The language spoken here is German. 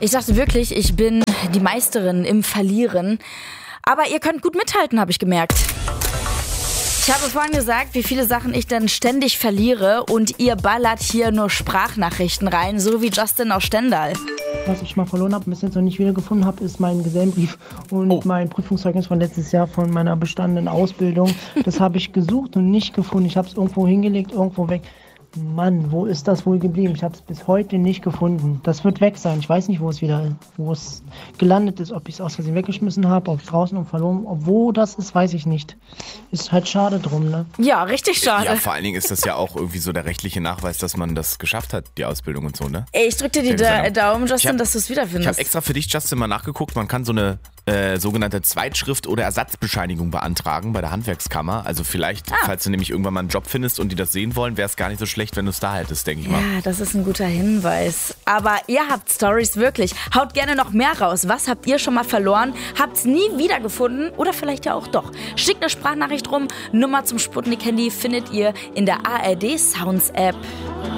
Ich dachte wirklich, ich bin die Meisterin im Verlieren. Aber ihr könnt gut mithalten, habe ich gemerkt. Ich habe vorhin gesagt, wie viele Sachen ich denn ständig verliere und ihr ballert hier nur Sprachnachrichten rein, so wie Justin aus Stendal. Was ich mal verloren habe und bis jetzt noch nicht wiedergefunden habe, ist mein Gesellenbrief und mein Prüfungszeugnis von letztes Jahr von meiner bestandenen Ausbildung. Das habe ich gesucht und nicht gefunden. Ich habe es irgendwo hingelegt, irgendwo weg. Mann, wo ist das wohl geblieben? Ich habe es bis heute nicht gefunden. Das wird weg sein. Ich weiß nicht, wo es gelandet ist. Ob ich es aus Versehen weggeschmissen habe, ob es draußen und verloren. Wo das ist, weiß ich nicht. Ist halt schade drum, ne? Ja, richtig schade. Ja, vor allen Dingen ist das ja auch irgendwie so der rechtliche Nachweis, dass man das geschafft hat, die Ausbildung und so, ne? Ey, ich drück dir die Daumen, Justin, dass du es wiederfindest. Ich habe extra für dich, Justin, mal nachgeguckt. Man kann so eine sogenannte Zweitschrift- oder Ersatzbescheinigung beantragen bei der Handwerkskammer. Also vielleicht, falls du nämlich irgendwann mal einen Job findest und die das sehen wollen, wäre es gar nicht so schlecht, wenn du es da hättest, denke ich mal. Ja, das ist ein guter Hinweis. Aber ihr habt Storys wirklich. Haut gerne noch mehr raus. Was habt ihr schon mal verloren? Habt's nie wiedergefunden? Oder vielleicht ja auch doch. Schickt eine Sprachnachricht rum. Nummer zum Sputnik-Handy findet ihr in der ARD Sounds App.